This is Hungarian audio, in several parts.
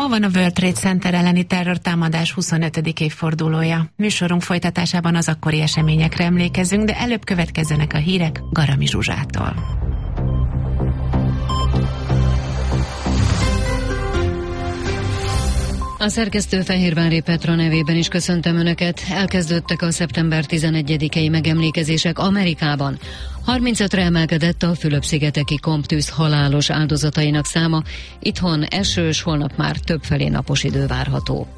Ma van a World Trade Center elleni terrortámadás 25. évfordulója. Műsorunk folytatásában az akkori eseményekre emlékezünk, de előbb következzenek a hírek Garami Zsuzsától. A szerkesztő Fehérvári Petra nevében is köszöntöm Önöket. Elkezdődtek a szeptember 11-i megemlékezések Amerikában. 35-re emelkedett a Fülöp-szigeteki komptűz halálos áldozatainak száma. Itthon esős, holnap már többfelé napos idő várható.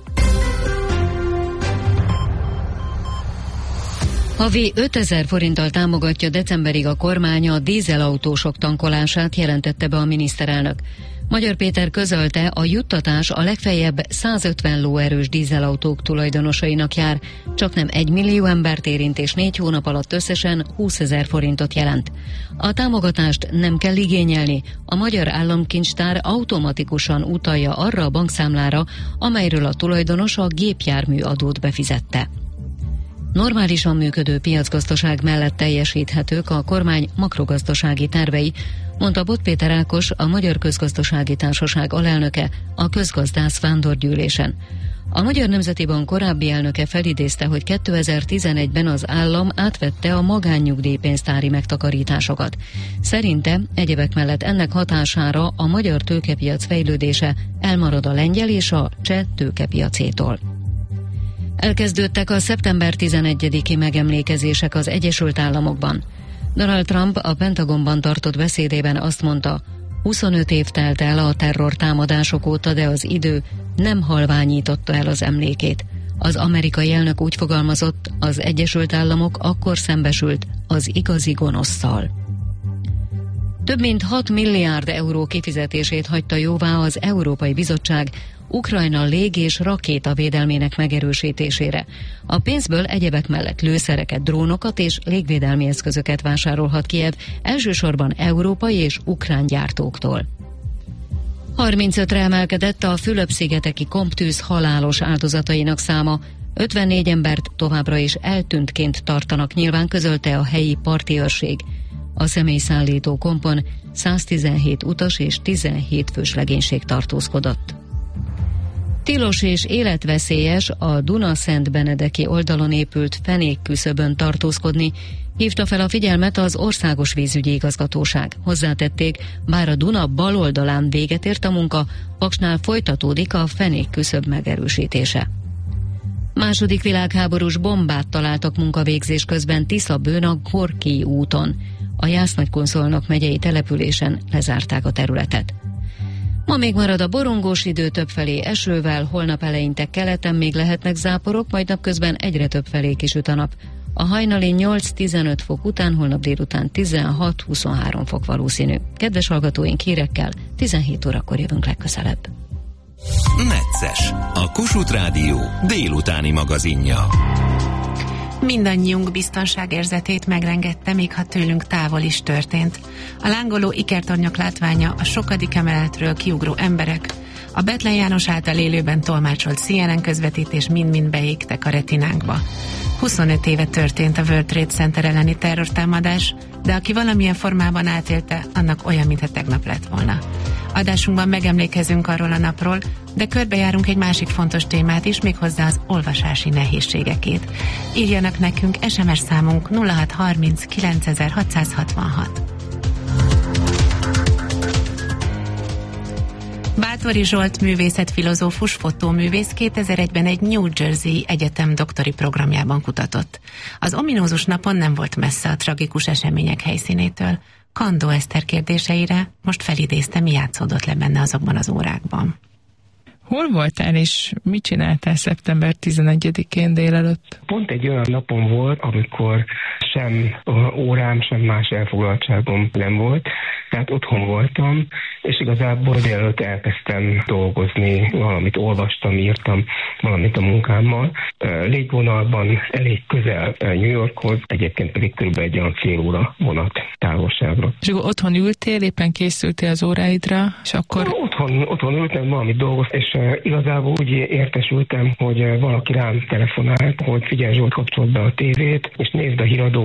Havi 5000 forinttal támogatja decemberig a kormány a dízelautósok tankolását, jelentette be a miniszterelnök. Magyar Péter közölte, a juttatás a legfeljebb 150 lóerős dízelautók tulajdonosainak jár, csaknem 1 millió embert érint és 4 hónap alatt összesen 20 000 forintot jelent. A támogatást nem kell igényelni, a Magyar Államkincstár automatikusan utalja arra a bankszámlára, amelyről a tulajdonos a gépjármű adót befizette. Normálisan működő piacgazdaság mellett teljesíthetők a kormány makrogazdasági tervei, mondta Bot Péter Ákos, a Magyar Közgazdasági Társaság alelnöke a közgazdász vándorgyűlésen. A Magyar Nemzeti Bank korábbi elnöke felidézte, hogy 2011-ben az állam átvette a magánnyugdíjpénztári megtakarításokat. Szerinte egyebek mellett ennek hatására a magyar tőkepiac fejlődése elmarad a lengyel és a cseh tőkepiacétól. Elkezdődtek a szeptember 11-i megemlékezések az Egyesült Államokban. Donald Trump a Pentagonban tartott beszédében azt mondta, 25 év telt el a terrortámadások óta, de az idő nem halványította el az emlékét. Az amerikai elnök úgy fogalmazott, az Egyesült Államok akkor szembesült az igazi gonoszszal. Több mint 6 milliárd euró kifizetését hagyta jóvá az Európai Bizottság Ukrajna lég- és rakétavédelmének megerősítésére. A pénzből egyebek mellett lőszereket, drónokat és légvédelmi eszközöket vásárolhat Kijev, elsősorban európai és ukrán gyártóktól. 35-re emelkedett a Fülöp-szigeteki komptűz halálos áldozatainak száma. 54 embert továbbra is eltűntként tartanak nyilván, közölte a helyi parti őrség. A személyszállító kompon 117 utas és 17 fős legénység tartózkodott. Tilos és életveszélyes a Duna-Szent-Benedeki oldalon épült fenékküszöbön tartózkodni, hívta fel a figyelmet az Országos Vízügyi Igazgatóság. Hozzátették, bár a Duna bal oldalán véget ért a munka, Paksnál folytatódik a fenékküszöb megerősítése. Második világháborús bombát találtak munkavégzés közben Tiszabőn a Gorki úton. A Jász-Nagykunszolnok megyei településen lezárták a területet. Ma még marad a borongós idő, többfelé esővel, holnap eleinte keleten még lehetnek záporok, majd napközben egyre többfelé kisüt a nap. A hajnali 8-15 fok után, holnap délután 16-23 fok valószínű. Kedves hallgatóink, hírekkel 17 órakor jövünk legközelebb. Necces, a Kossuth Rádió délutáni magazinja. Mindannyiunk biztonságérzetét megrengette, még ha tőlünk távol is történt. A lángoló ikertornyok látványa, a sokadik emeletről kiugró emberek, a Bethlen János által élőben tolmácsolt CNN közvetítés mind-mind beégtek a retinánkba. 25 éve történt a World Trade Center elleni terrortámadás, de aki valamilyen formában átélte, annak olyan, mintha tegnap lett volna. Adásunkban megemlékezünk arról a napról, de körbejárunk egy másik fontos témát is, méghozzá az olvasási nehézségekét. Írjanak nekünk, SMS számunk 0630 9666. Báthori Zsolt művészetfilozófus, fotóművész 2001-ben egy New Jersey Egyetem doktori programjában kutatott. Az ominózus napon nem volt messze a tragikus események helyszínétől. Kandó Eszter kérdéseire most felidézte, mi játszódott le benne azokban az órákban. Hol voltál és mit csináltál szeptember 11-én délelőtt? Pont egy olyan napon volt, amikor sem órám, sem más elfoglaltságom nem volt, tehát otthon voltam, és igazából délelőtt elkezdtem dolgozni, valamit olvastam, írtam, valamit a munkámmal. Légvonalban elég közel New Yorkhoz, egyébként pedig körülbelül egy olyan fél óra vonat távolságra. És akkor otthon ültél, éppen készültél az óráidra, és akkor... Otthon ültem, valamit dolgoztam, és igazából úgy értesültem, hogy valaki rám telefonált, hogy figyelj Zsolt, kapcsolt be a tévét, és nézd a híradót,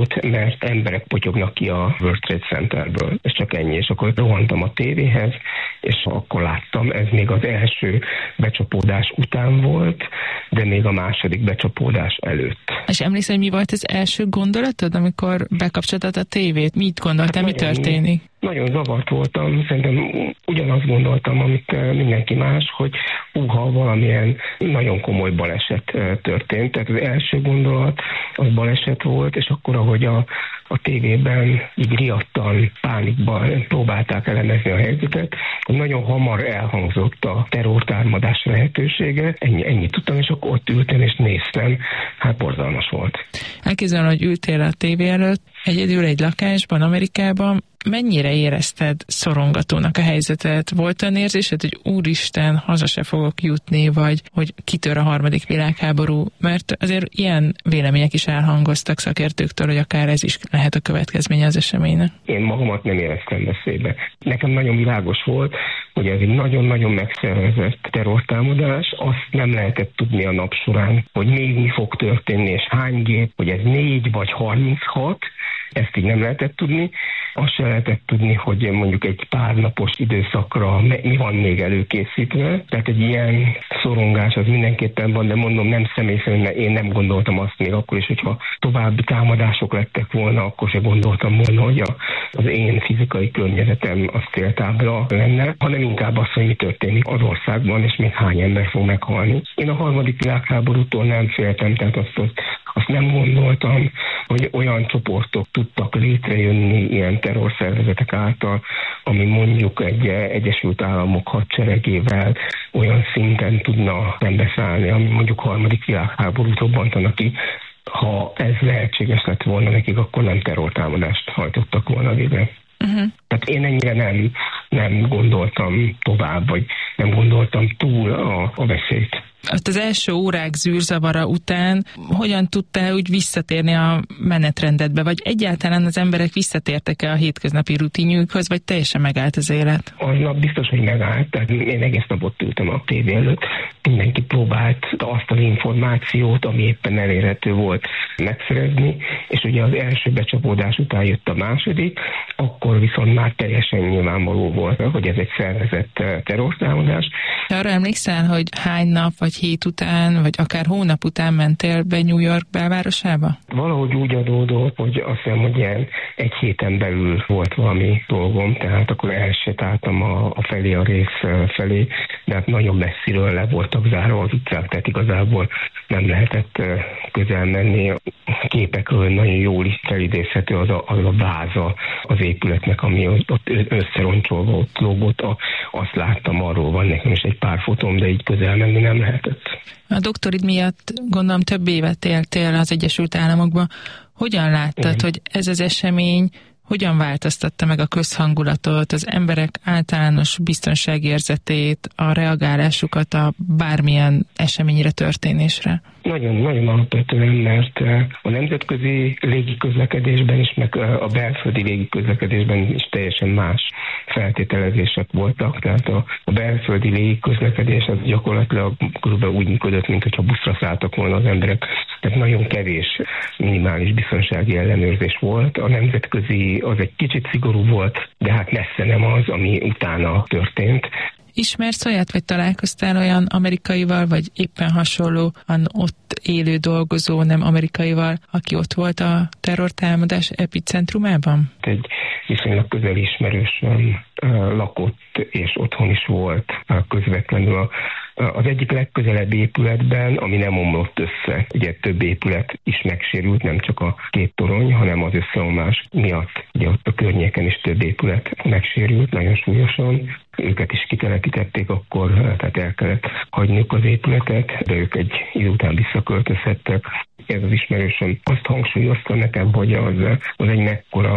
rádiót, mert emberek potyognak ki a World Trade Centerből. Ez csak ennyi. És akkor rohantam a tévéhez, és akkor láttam, ez még az első becsapódás után volt, de még a második becsapódás előtt. És emlékszel, mi volt az első gondolatod, amikor bekapcsoltad a tévét? Mit gondoltál, mi történik? Nagyon zavart voltam, szerintem ugyanazt gondoltam, amit mindenki más, hogy ha valamilyen nagyon komoly baleset történt. Tehát az első gondolat az baleset volt, és akkor, ahogy a tévében így riadtan, pánikban próbálták elemezni a helyzetet, nagyon hamar elhangzott a terrortámadás lehetősége. Ennyit tudtam, és akkor ott ültem és néztem. Hát borzalmas volt. Elképzelem, hogy ültél a tévé előtt, egyedül egy lakásban, Amerikában. Mennyire érezted szorongatónak a helyzetet? Volt olyan érzésed, hogy úristen, haza se fogok jutni, vagy hogy kitör a harmadik világháború? Mert azért ilyen vélemények is elhangoztak szakértőktől, hogy akár ez is lehet a következménye az eseménynek. Én magamat nem éreztem veszélybe. Nekem nagyon világos volt, hogy ez egy nagyon-nagyon megszervezett terrortámadás. Azt nem lehetett tudni a nap során, hogy még mi fog történni, és hány gép, hogy ez 4 vagy 36, ezt így nem lehetett tudni. Azt sem lehetett tudni, hogy mondjuk egy pár napos időszakra mi van még előkészítve. Tehát egy ilyen szorongás az mindenképpen van, de mondom, nem személy szerint, mert én nem gondoltam azt még akkor is, hogyha további támadások lettek volna, akkor se gondoltam volna, hogy az én fizikai környezetem az céltábla lenne, hanem inkább az, hogy mi történik az országban, és még hány ember fog meghalni. Én a harmadik világháborútól nem féltem, tehát azt nem gondoltam, hogy olyan csoportok tudtak létrejönni ilyen terrorszervezetek által, ami mondjuk egy Egyesült Államok hadseregével olyan szinten tudna szembeszállni, ami mondjuk harmadik világháborút robbantanak ki. Ha ez lehetséges lett volna nekik, akkor nem terrortámadást hajtottak volna végre. Tehát én ennyire nem gondoltam tovább, vagy nem gondoltam túl a veszélyt. Az első órák zűrzavara után hogyan tudtál úgy visszatérni a menetrendedbe, vagy egyáltalán az emberek visszatértek-e a hétköznapi rutinjükhöz, vagy teljesen megállt az élet? Aznap biztos, hogy megállt, tehát én egész nap ott ültem a tévé előtt, mindenki próbált azt az információt, ami éppen elérhető volt, megszerezni, és ugye az első becsapódás után jött a második, akkor viszont már teljesen nyilvánvaló volt, hogy ez egy szervezett terrortámadás. Arra emlékszel, hogy hány nap, vagy hét után, vagy akár hónap után mentél be New York belvárosába? Valahogy úgy adódott, hogy azt hiszem, hogy ilyen egy héten belül volt valami dolgom, tehát akkor elsétáltam a rész felé, de hát nagyon messziről le voltak zárva az utcák, tehát igazából nem lehetett közel menni. A képekről nagyon jól is felidézhető az a váza az épületnek, ami ott összeroncsolva ott lógott. Azt láttam, arról van nekem is egy pár fotóm, de így közel menni nem lehetett. A doktorid miatt gondolom több évet éltél az Egyesült Államokban. Hogyan láttad, hogy ez az esemény hogyan változtatta meg a közhangulatot, az emberek általános biztonságérzetét, a reagálásukat a bármilyen eseményre, történésre? Nagyon alapvetően, mert a nemzetközi légiközlekedésben is, meg a belföldi légiközlekedésben is teljesen más feltételezések voltak. Tehát a belföldi légiközlekedés az gyakorlatilag körülbelül úgy működött, mint hogyha buszra szálltak volna az emberek. Tehát nagyon kevés minimális biztonsági ellenőrzés volt. A nemzetközi az egy kicsit szigorú volt, de hát messze nem az, ami utána történt. Ismersz olyat, vagy találkoztál olyan amerikaival, vagy éppen hasonlóan ott élő, dolgozó nem amerikaival, aki ott volt a terrortámadás epicentrumában? Egy viszonylag közel ismerősöm lakott, és otthon is volt közvetlenül az egyik legközelebbi épületben, ami nem omlott össze. Ugye több épület is megsérült, nem csak a két torony, hanem az összeomlás miatt. Ugye ott a környéken is több épület megsérült, nagyon súlyosan. Őket is kitelepítették akkor, tehát el kellett hagyniuk az épületet, de ők egy idő után visszaköltözhettek. Ez az ismerősöm azt hangsúlyozta nekem, hogy az egy mekkora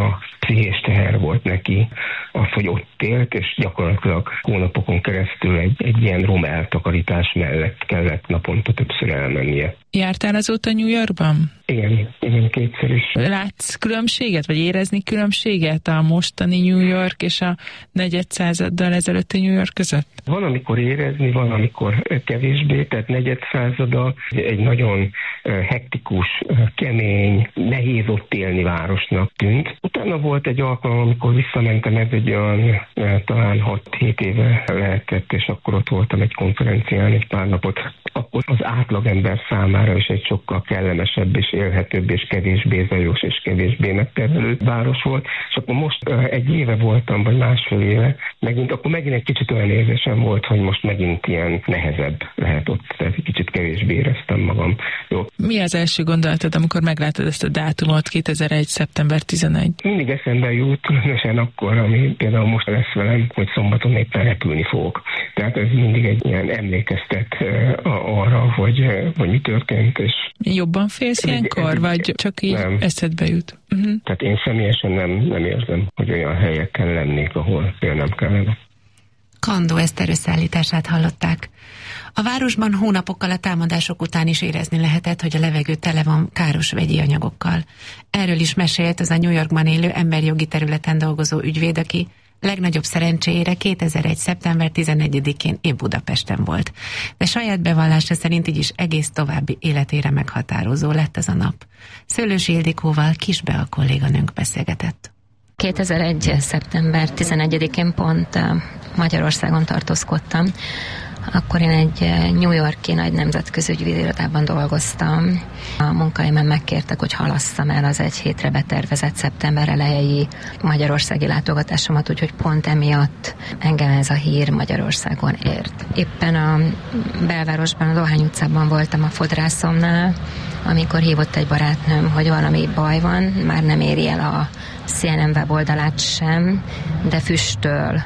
pszichés teher volt neki az, hogy ott élt, és gyakorlatilag hónapokon keresztül egy ilyen rom eltakarítás mellett kellett naponta többször elmennie. Jártál azóta New Yorkban? Igen, kétszer is. Látsz különbséget, vagy érezni különbséget a mostani New York és a negyed századdal ezelőtti New York között? Van, amikor érezni, van, amikor kevésbé, tehát negyed százada egy nagyon hektikus, kemény, nehéz ott élni városnak tűnt. Utána volt egy alkalom, amikor visszamentem, ez egy olyan talán 6-7 éve lehetett, és akkor ott voltam egy konferencián egy pár napot. Akkor az átlagember számára is egy sokkal kellemesebb és élhetőbb és kevésbé zajos és kevésbé megterhelő város volt. És akkor most egy éve voltam, vagy másfél éve, akkor megint egy kicsit olyan érzésem volt, hogy most megint ilyen nehezebb lehet ott, tehát egy kicsit kevésbé éreztem magam. Jó. Mi az első gondolatod, amikor meglátod ezt a dátumot, 2001. szeptember 11? Mindig eszembe jut, különösen akkor, ami például most lesz velem, hogy szombaton éppen repülni fogok. Tehát ez mindig egy ilyen emlékeztet arra, hogy mi történt. És jobban félsz ilyenkor, vagy csak így nem. Eszedbe jut? Tehát én személyesen nem érzem, hogy olyan helyeken lennék, ahol félnem kellene. Kandó Eszter összeállítását hallották. A városban hónapokkal a támadások után is érezni lehetett, hogy a levegő tele van káros vegyi anyagokkal. Erről is mesélt az a New Yorkban élő emberjogi területen dolgozó ügyvéd, aki legnagyobb szerencséjére 2001. szeptember 11-én épp Budapesten volt. De saját bevallása szerint így is egész további életére meghatározó lett ez a nap. Szőlősi Ildikóval Kisbe a kolléganőnk beszélgetett. 2001. szeptember 11-én pont Magyarországon tartózkodtam. Akkor én egy New York-i nagy nemzetközi ügyvédirodában dolgoztam. A munkahelyemen megkértek, hogy halasszam el az egy hétre betervezett szeptember elejei magyarországi látogatásomat, úgyhogy pont emiatt engem ez a hír Magyarországon ért. Éppen a belvárosban, a Dohány utcában voltam a fodrászomnál, amikor hívott egy barátnőm, hogy valami baj van, már nem éri el a CNN weboldalát sem, de füstöl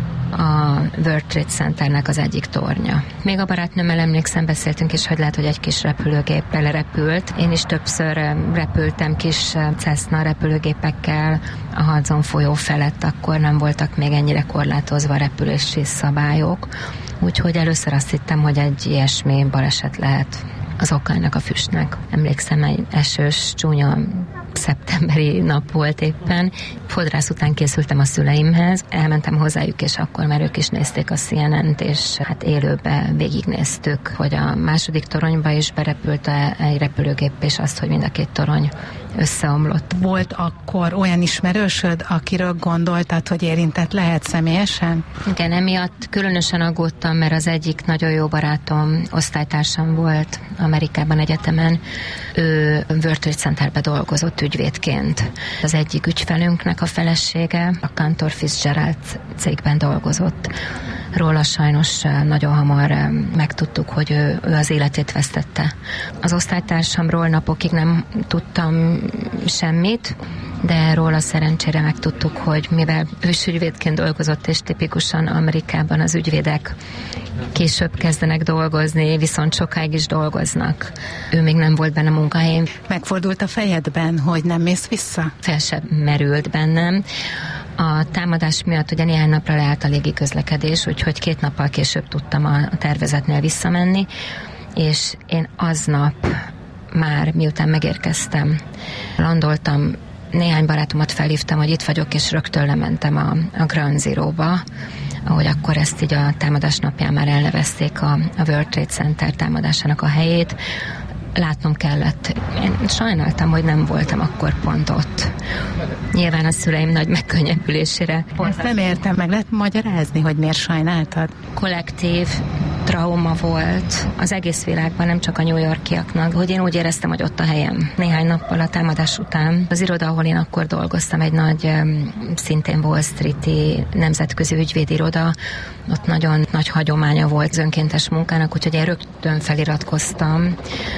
a World Trade Centernek az egyik tornya. Még a barátnőmmel emlékszem, beszéltünk is, hogy lehet, hogy egy kis repülőgép belerepült. Én is többször repültem kis Cessna repülőgépekkel a Hudson folyó felett, akkor nem voltak még ennyire korlátozva a repülési szabályok. Úgyhogy először azt hittem, hogy egy ilyesmi baleset lehet az oka ennek a füstnek. Emlékszem, egy esős, csúnya szeptemberi nap volt éppen. Fodrász után készültem a szüleimhez, elmentem hozzájuk, és akkor már ők is nézték a CNN-t, és hát élőben végignéztük, hogy a második toronyba is berepült egy repülőgép, és azt, hogy mind a két torony összeomlott. Volt akkor olyan ismerősöd, akiről gondoltad, hogy érintett lehet személyesen? Igen, emiatt különösen aggódtam, mert az egyik nagyon jó barátom, osztálytársam volt Amerikában egyetemen. Ő World Trade Centerbe dolgozott ügyvédként. Az egyik ügyfelünknek a felesége a Cantor Fitzgerald cégben dolgozott. Róla sajnos nagyon hamar megtudtuk, hogy ő az életét vesztette. Az osztálytársamról napokig nem tudtam semmit, de róla szerencsére megtudtuk, hogy mivel ő is ügyvédként dolgozott, és tipikusan Amerikában az ügyvédek később kezdenek dolgozni, viszont sokáig is dolgoznak. Ő még nem volt benne munkahelyén. Megfordult a fejedben, hogy nem mész vissza? Fel sem merült bennem. A támadás miatt ugye néhány napra leállt a légiközlekedés, úgyhogy 2 nappal később tudtam a tervezetnél visszamenni, és én aznap már miután megérkeztem, landoltam, néhány barátomat felhívtam, hogy itt vagyok, és rögtön lementem a Ground Zero-ba, ahogy akkor ezt így a támadás napján már elnevezték a World Trade Center támadásának a helyét. Látnom kellett. Én sajnáltam, hogy nem voltam akkor pont ott. Nyilván a szüleim nagy megkönnyebbülésére. Ezt nem értem, meg lehet magyarázni, hogy miért sajnáltad? Kollektív trauma volt az egész világban, nem csak a New Yorkiaknak, hogy én úgy éreztem, hogy ott a helyem. Néhány nappal a támadás után az iroda, ahol én akkor dolgoztam, egy nagy, szintén Wall Street-i nemzetközi ügyvédiroda, ott nagyon nagy hagyománya volt az önkéntes munkának, úgyhogy én rögtön feliratkoztam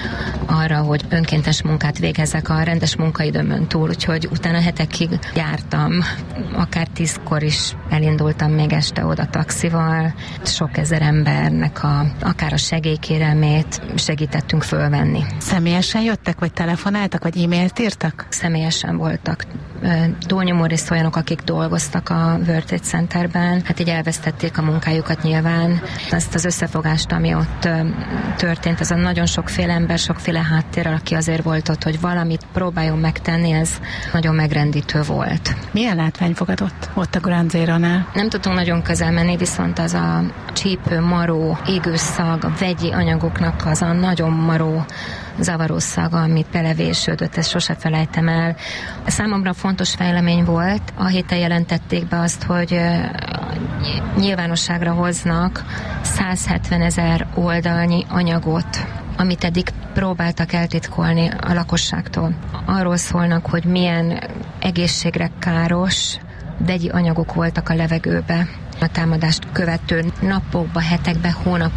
arra, hogy önkéntes munkát végezzek a rendes munkaidőmön túl, úgyhogy utána hetekig jártam, akár 10-kor is elindultam még este oda taxival, sok ezer embernek akár a segélykérelmét segítettünk fölvenni. Személyesen jöttek, vagy telefonáltak, vagy e-mailt írtak? Személyesen voltak túlnyomó részt olyanok, akik dolgoztak a World Trade Centerben, hát így elvesztették a munkájukat nyilván. Ezt az összefogást, ami ott történt, az a nagyon sokféle ember, sokféle háttérrel, aki azért volt ott, hogy valamit próbáljon megtenni, ez nagyon megrendítő volt. Milyen látvány fogadott ott a Ground Zero-nál? Nem tudtunk nagyon közel menni, viszont az a csípő, maró, égőszag, a vegyi anyagoknak az a nagyon maró, zavaró szaga, amit belevésődött, ezt sose felejtem el. Számomra fontos fejlemény volt. A héten jelentették be azt, hogy nyilvánosságra hoznak 170 000 oldalnyi anyagot, amit eddig próbáltak eltitkolni a lakosságtól. Arról szólnak, hogy milyen egészségre káros vegyi anyagok voltak a levegőbe a támadást követő napokban, hetekben,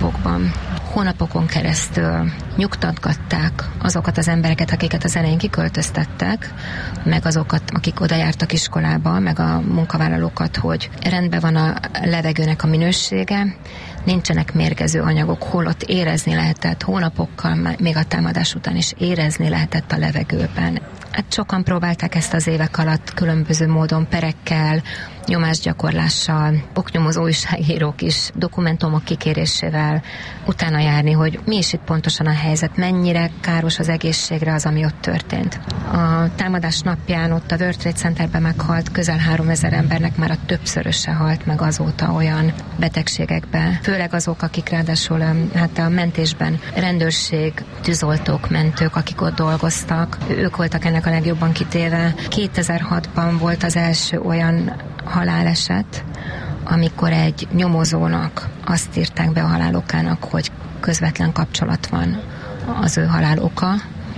hónapokon keresztül nyugtatgatták azokat az embereket, akiket az elején kiköltöztettek, meg azokat, akik oda jártak iskolába, meg a munkavállalókat, hogy rendben van a levegőnek a minősége, nincsenek mérgező anyagok, holott érezni lehetett hónapokkal, még a támadás után is érezni lehetett a levegőben. Hát sokan próbálták ezt az évek alatt különböző módon, perekkel, nyomásgyakorlással, oknyomozó újságírók is dokumentumok kikérésével utána járni, hogy mi is itt pontosan a helyzet, mennyire káros az egészségre az, ami ott történt. A támadás napján ott a World Trade Centerben meghalt közel 3000 embernek már a többszöröse halt meg azóta olyan betegségekbe. Főleg azok, akik ráadásul hát a mentésben rendőrség, tűzoltók, mentők, akik ott dolgoztak, ők voltak ennek a legjobban kitéve. 2006-ban volt az első olyan haláleset, amikor egy nyomozónak azt írták be a halálokának, hogy közvetlen kapcsolat van az ő haláloka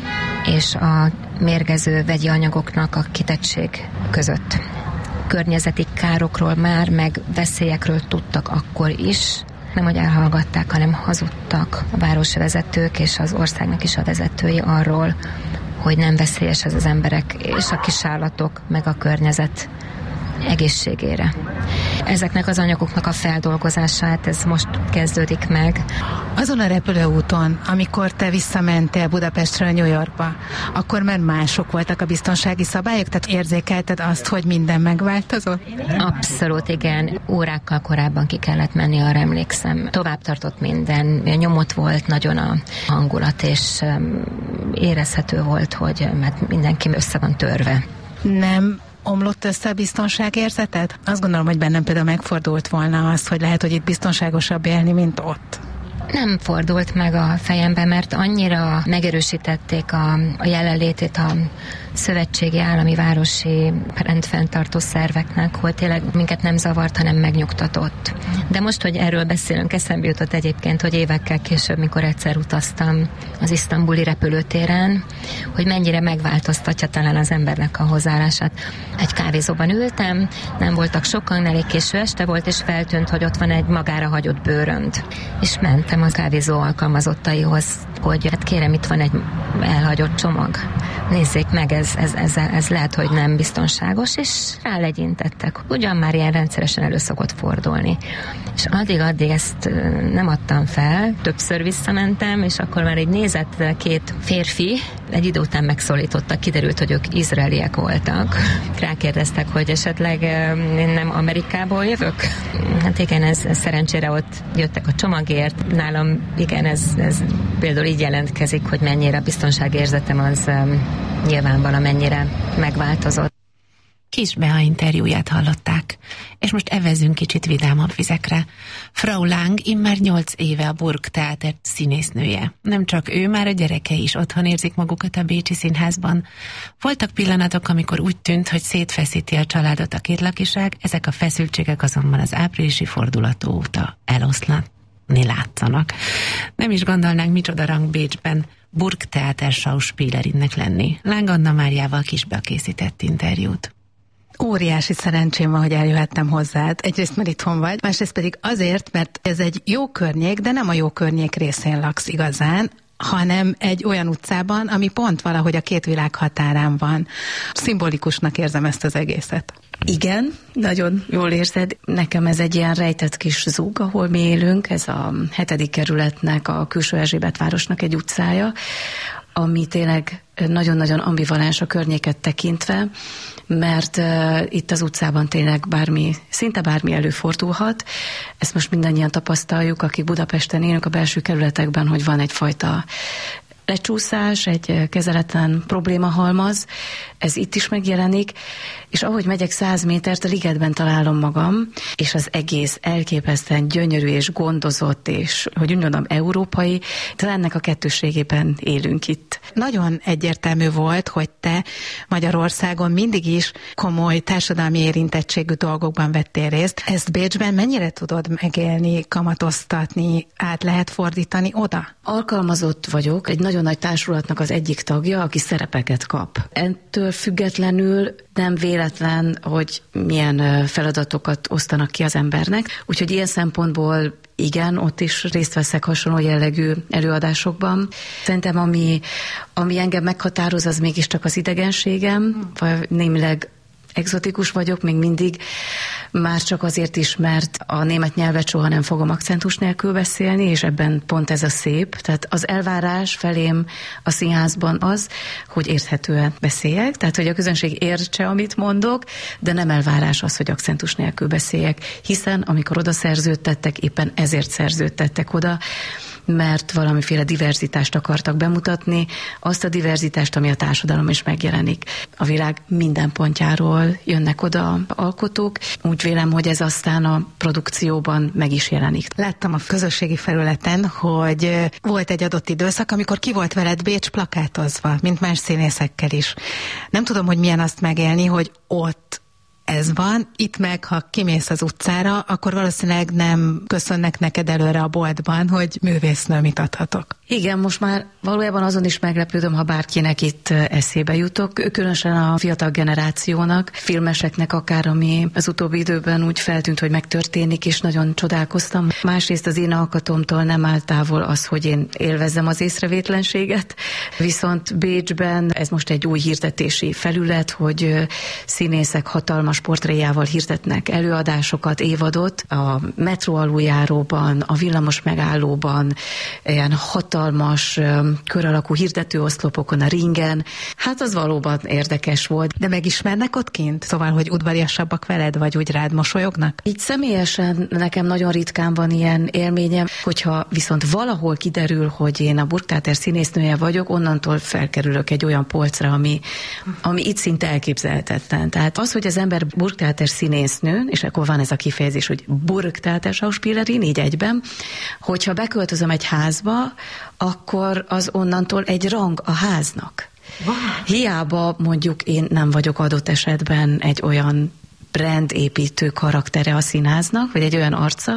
és a mérgező vegyi anyagoknak a kitettség között. Környezeti károkról már, meg veszélyekről tudtak akkor is, nem hogy elhallgatták, hanem hazudtak a városvezetők és az országnak is a vezetői arról, hogy nem veszélyes ez az emberek és a kisállatok, meg a környezet egészségére. Ezeknek az anyagoknak a feldolgozása, hát ez most kezdődik meg. Azon a repülőúton, amikor te visszamentél Budapestről New Yorkba, akkor már mások voltak a biztonsági szabályok? Tehát érzékelted azt, hogy minden megváltozott? Abszolút, igen. Órákkal korábban ki kellett menni, arra emlékszem. Tovább tartott minden. Nyomott volt nagyon a hangulat, és érezhető volt, hogy mert mindenki össze van törve. Nem omlott össze a biztonságérzeted? Azt gondolom, hogy bennem például megfordult volna az, hogy lehet, hogy itt biztonságosabb élni, mint ott. Nem fordult meg a fejembe, mert annyira megerősítették a jelenlétét a szövetségi állami városi rendfenntartó szerveknek, hogy tényleg minket nem zavart, hanem megnyugtatott. De most, hogy erről beszélünk, eszembe jutott egyébként, hogy évekkel később, mikor egyszer utaztam az isztambuli repülőtéren, hogy mennyire megváltoztatja talán az embernek a hozzáállását. Egy kávézóban ültem, nem voltak sokan, elég késő este volt, és feltűnt, hogy ott van egy magára hagyott bőrönd. És mentem a kávézó alkalmazottaihoz, hogy hát kérem, itt van egy elhagyott csomag. Nézzék meg, ez lehet, hogy nem biztonságos, és rálegyintettek. Ugyan már ilyen rendszeresen elő szokott fordulni. És addig ezt nem adtam fel, többször visszamentem, és akkor már így nézett két férfi, egy idő után megszólítottak, kiderült, hogy ők izraeliek voltak. Rákérdeztek, hogy esetleg én nem Amerikából jövök? Hát igen, ez szerencsére ott jöttek a csomagért. Nálam igen, ez például így jelentkezik, hogy mennyire a biztonságérzetem az nyilván valamennyire megváltozott. Kis Bea interjúját hallották, és most evezünk kicsit vidámabb vizekre. Frau Lang immár 8 éve a Burgtheater színésznője. Nem csak ő, már a gyerekei is otthon érzik magukat a bécsi színházban. Voltak pillanatok, amikor úgy tűnt, hogy szétfeszíti a családot a kétlakiság, ezek a feszültségek azonban az áprilisi fordulat óta eloszlatni látszanak. Nem is gondolnánk, micsoda rang Bécsben Burgtheater Schauspielerinnek lenni. Lang Anna Máriával Kis Bea készített interjút. Óriási szerencsém van, hogy eljöhettem hozzád. Egyrészt, mert itthon vagy, másrészt pedig azért, mert ez egy jó környék, de nem a jó környék részén laksz igazán, hanem egy olyan utcában, ami pont valahogy a két világ határán van. Szimbolikusnak érzem ezt az egészet. Igen, nagyon jól érzed. Nekem ez egy ilyen rejtett kis zug, ahol mi élünk. Ez a 7. kerületnek, a Külső Erzsébetvárosnak egy utcája. ami tényleg nagyon-nagyon ambivalens a környéket tekintve, mert itt az utcában tényleg szinte bármi előfordulhat. Ezt most mindannyian tapasztaljuk, akik Budapesten élünk, a belső kerületekben, hogy van egyfajta lecsúszás, egy kezeletlen problémahalmaz, ez itt is megjelenik, és ahogy megyek 100 métert, a ligetben találom magam, és az egész elképesztően gyönyörű és gondozott, és hogy úgy mondom, európai, talán ennek a kettősségében élünk itt. Nagyon egyértelmű volt, hogy te Magyarországon mindig is komoly társadalmi érintettségű dolgokban vettél részt. Ezt Bécsben mennyire tudod megélni, kamatoztatni, át lehet fordítani oda? Alkalmazott vagyok, egy nagyon nagy társulatnak az egyik tagja, aki szerepeket kap. Ettől függetlenül nem véletlen, hogy milyen feladatokat osztanak ki az embernek, úgyhogy ilyen szempontból igen, ott is részt veszek hasonló jellegű előadásokban. Szerintem ami engem meghatároz, az mégiscsak az idegenségem, vagy némileg egzotikus vagyok még mindig, már csak azért is, mert a német nyelvet soha nem fogom akcentus nélkül beszélni, és ebben pont ez a szép. Tehát az elvárás felém a színházban az, hogy érthetően beszéljek, tehát hogy a közönség értse, amit mondok, de nem elvárás az, hogy akcentus nélkül beszéljek, hiszen amikor oda szerződtettek, éppen ezért szerződtettek oda, mert valamiféle diverzitást akartak bemutatni, azt a diverzitást, ami a társadalom is megjelenik. A világ minden pontjáról jönnek oda alkotók. Úgy vélem, hogy ez aztán a produkcióban meg is jelenik. Láttam a közösségi felületen, hogy volt egy adott időszak, amikor ki volt veled Bécs plakátozva, mint más színészekkel is. Nem tudom, hogy milyen azt megélni, hogy ott ez van, itt meg, ha kimész az utcára, akkor valószínűleg nem köszönnek neked előre a boltban, hogy művésznő, mit adhatok. Igen, most már valójában azon is meglepődöm, ha bárkinek itt eszébe jutok, különösen a fiatal generációnak, filmeseknek akár, ami az utóbbi időben úgy feltűnt, hogy megtörténik, és nagyon csodálkoztam. Másrészt az én alkatomtól nem áll távol az, hogy én élvezzem az észrevétlenséget, viszont Bécsben ez most egy új hirdetési felület, hogy színészek hatalmas portréjával hirdetnek előadásokat, évadot, a metró aluljáróban, a villamos megállóban, ilyen hatalmas kör alakú hirdetőoszlopokon, a ringen. Hát az valóban érdekes volt. De megismernek ott kint? Szóval, hogy udvariasabbak veled, vagy úgy rád mosolyognak? Így személyesen nekem nagyon ritkán van ilyen élményem, hogyha viszont valahol kiderül, hogy én a Burgtheater színésznője vagyok, onnantól felkerülök egy olyan polcra, ami itt szinte elképzelhetetlen. Tehát az, hogy az ember Burgtheater színésznő, és akkor van ez a kifejezés, hogy Burgtheater Schauspielerin, így egyben, hogyha beköltözöm egy házba, akkor az onnantól egy rang a háznak. Wow. Hiába mondjuk én nem vagyok adott esetben egy olyan brandépítő karaktere a színháznak, vagy egy olyan arca,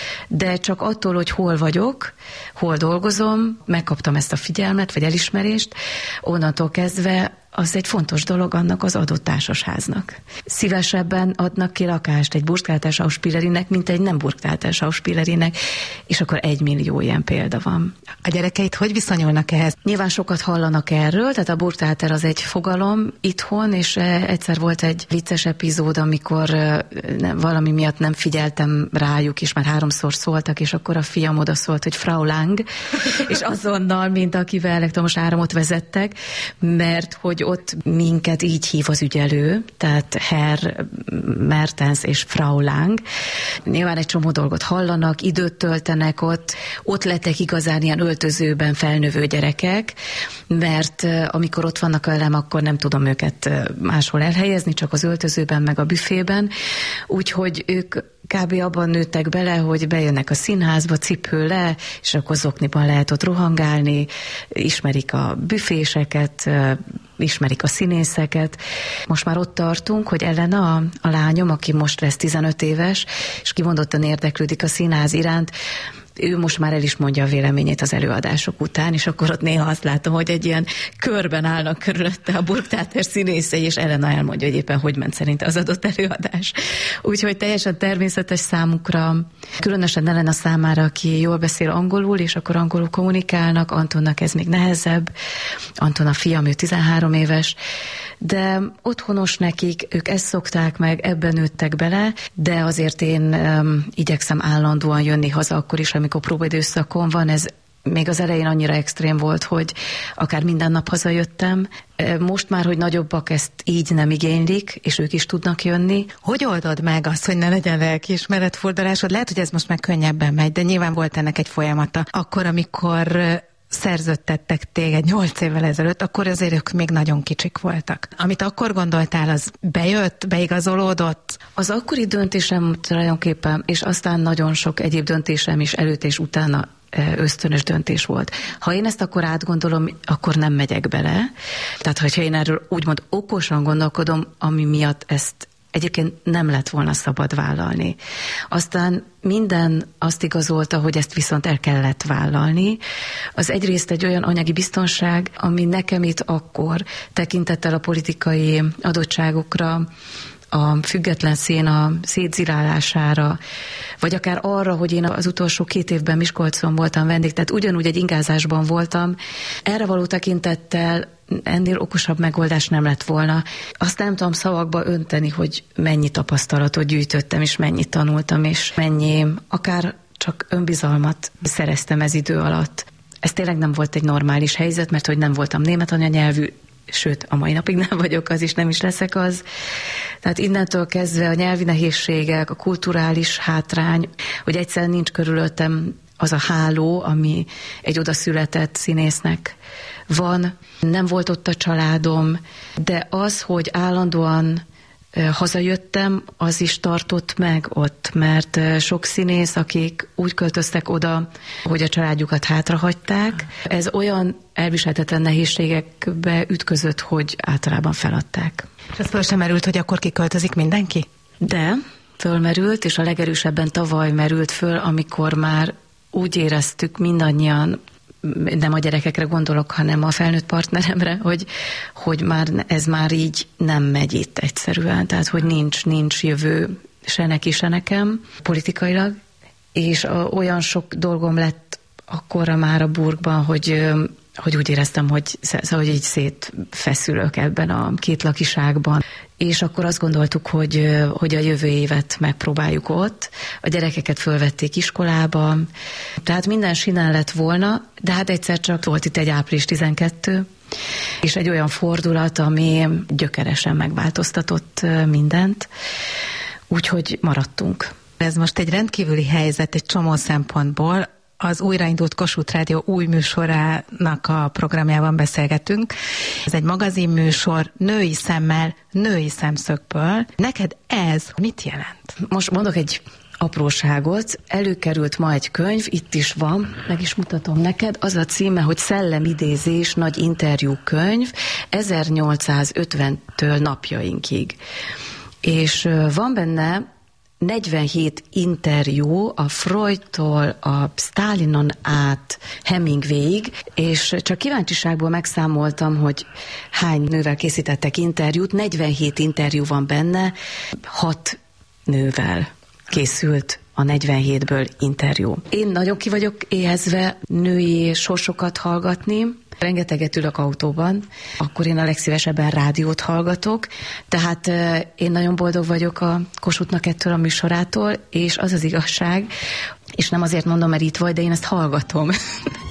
de csak attól, hogy hol vagyok, hol dolgozom, megkaptam ezt a figyelmet, vagy elismerést, onnantól kezdve az egy fontos dolog annak az adott társasháznak. Szívesebben adnak ki lakást egy Burgtheater Schauspielerinek, mint egy nem Burgtheater Schauspielerinek, és akkor 1 millió ilyen példa van. A gyerekeit hogy viszonyulnak ehhez? Nyilván sokat hallanak erről, tehát a Burgtheater az egy fogalom itthon, és egyszer volt egy vicces epizód, amikor valami miatt nem figyeltem rájuk, és már 3-szor szóltak, és akkor a fiam oda szólt, hogy Frau Lang, és azonnal, mint akivel elektromos áramot vezettek, mert hogy ott minket így hív az ügyelő, tehát Herr Mertens és Frau Lang. Nyilván egy csomó dolgot hallanak, időt töltenek ott lettek igazán ilyen öltözőben felnövő gyerekek, mert amikor ott vannak velem, akkor nem tudom őket máshol elhelyezni, csak az öltözőben, meg a büfében. Úgyhogy ők kb. Abban nőttek bele, hogy bejönnek a színházba, cipő le, és akkor zokniban lehet ott rohangálni, ismerik a büféseket, ismerik a színészeket. Most már ott tartunk, hogy Elena, a lányom, aki most lesz 15 éves, és kimondottan érdeklődik a színház iránt, ő most már el is mondja a véleményét az előadások után, és akkor ott néha azt látom, hogy egy ilyen körben állnak körülötte a Burgtheater színészei, és Elena elmondja, hogy éppen hogy ment szerint az adott előadás. Úgyhogy teljesen természetes számukra, különösen Elena számára, aki jól beszél angolul, és akkor angolul kommunikálnak, Antonnak ez még nehezebb, Anton a fiam, ő 13 éves, de otthonos nekik, ők ezt szokták meg, ebben nőttek bele, de azért én igyekszem állandóan jönni haza akkor is, amikor próbaidőszakon van, ez még az elején annyira extrém volt, hogy akár minden nap hazajöttem. Most már, hogy nagyobbak ezt így nem igénylik, és ők is tudnak jönni. Hogy oldod meg azt, hogy ne legyen lelkiismeretfordulásod? Lehet, hogy ez most már könnyebben megy, de nyilván volt ennek egy folyamata. Akkor, amikor szerződtettek téged 8 évvel ezelőtt, akkor azért ők még nagyon kicsik voltak. Amit akkor gondoltál, az bejött, beigazolódott? Az akkori döntésem tulajdonképpen, és aztán nagyon sok egyéb döntésem is előtt és utána ösztönös döntés volt. Ha én ezt akkor átgondolom, akkor nem megyek bele. Tehát, hogyha én erről úgymond okosan gondolkodom, ami miatt ezt egyébként nem lett volna szabad vállalni. Aztán minden azt igazolta, hogy ezt viszont el kellett vállalni. Az egyrészt egy olyan anyagi biztonság, ami nekem itt akkor tekintettel a politikai adottságokra, a független széna szétzilálására, vagy akár arra, hogy én az utolsó 2 évben Miskolcon voltam vendég, tehát ugyanúgy egy ingázásban voltam. Erre való tekintettel ennél okosabb megoldás nem lett volna. Azt nem tudom szavakba önteni, hogy mennyi tapasztalatot gyűjtöttem, és mennyit tanultam, és mennyi akár csak önbizalmat szereztem ez idő alatt. Ez tényleg nem volt egy normális helyzet, mert hogy nem voltam német anyanyelvű, sőt, a mai napig nem vagyok az, és nem is leszek az. Tehát innentől kezdve a nyelvi nehézségek, a kulturális hátrány, hogy egyszerűen nincs körülöttem az a háló, ami egy odaszületett színésznek van. Nem volt ott a családom, de az, hogy állandóan hazajöttem, az is tartott meg ott, mert sok színész, akik úgy költöztek oda, hogy a családjukat hátrahagyták, ez olyan elviselhetetlen nehézségekbe ütközött, hogy általában feladták. És ez föl sem merült, hogy akkor kiköltözik mindenki? De fölmerült, és a legerősebben tavaly merült föl, amikor már úgy éreztük mindannyian, nem a gyerekekre gondolok, hanem a felnőtt partneremre, hogy már ez már így nem megy itt egyszerűen, tehát hogy nincs jövő se neki, se nekem politikailag, és olyan sok dolgom lett akkorra már a burgban, hogy úgy éreztem, hogy így szétfeszülök ebben a 2 lakiságban. És akkor azt gondoltuk, hogy a jövő évet megpróbáljuk ott. A gyerekeket fölvették iskolába, tehát minden sinen lett volna, de hát egyszer csak volt itt egy április 12, és egy olyan fordulat, ami gyökeresen megváltoztatott mindent, úgyhogy maradtunk. Ez most egy rendkívüli helyzet egy csomó szempontból. Az újraindult Kossuth Rádió új műsorának a programjában beszélgetünk. Ez egy magazinműsor, női szemmel, női szemszögből. Neked ez mit jelent? Most mondok egy apróságot. Előkerült ma egy könyv, itt is van, meg is mutatom neked. Az a címe, hogy Szellemidézés, nagy interjú könyv 1850-től napjainkig. És van benne 47 interjú a Freudtól a Stalinon át Hemingwayig, és csak kíváncsiságból megszámoltam, hogy hány nővel készítettek interjút. 47 interjú van benne, 6 nővel készült a 47-ből interjú. Én nagyon ki vagyok éhezve női sorsokat hallgatni. Rengeteget ülök autóban, akkor én a legszívesebben rádiót hallgatok, tehát én nagyon boldog vagyok a Kossuthnak ettől a műsorától, és az az igazság, és nem azért mondom, mert itt vagy, de én ezt hallgatom.